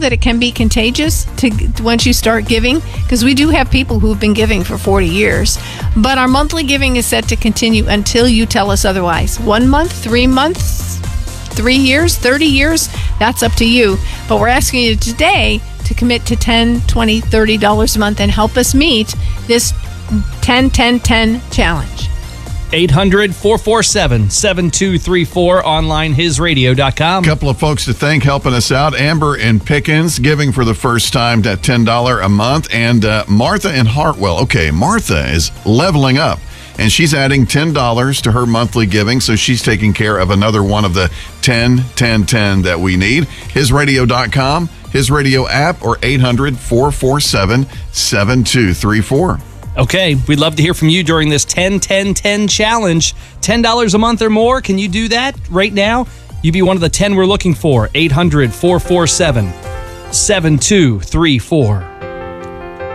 that it can be contagious once you start giving, because we do have people who've been giving for 40 years. But our monthly giving is set to continue until you tell us otherwise. 1 month, 3 months, 3 years, 30 years, that's up to you. But we're asking you today to commit to $10, $20, $30 a month and help us meet this 10-10-10 challenge. 800-447-7234, online hisradio.com. A couple of folks to thank helping us out. Amber in Pickens giving for the first time at $10 a month. And Martha in Hartwell. Okay, Martha is leveling up, and she's adding $10 to her monthly giving, so she's taking care of another one of the 10-10-10 that we need. Hisradio.com, His Radio app, or 800-447-7234. Okay, we'd love to hear from you during this 10-10-10 challenge. $10 a month or more. Can you do that right now? You be one of the 10 we're looking for. 800-447-7234.